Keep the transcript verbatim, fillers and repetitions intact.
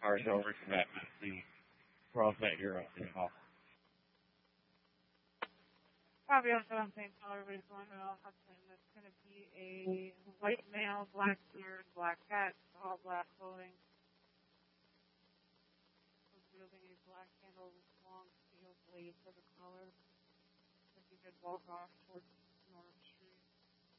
cars over to that the cross that you're up in off. Probably also on Saint Paul, everybody's going to Hudson. That's going to be a white male, black beard, black hat, all black clothing. Wielding a black handle with long steel blade for the collar. If you could walk off towards Norwich.